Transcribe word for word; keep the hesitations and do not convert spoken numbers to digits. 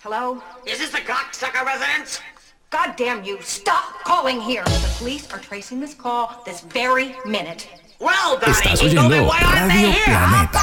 Hello? Is this the cocksucker residence? God damn you, stop calling here! The police are tracing this call this very minute. Well, Donnie, Estás he told me oyendo why aren't they Radio here? Planeta.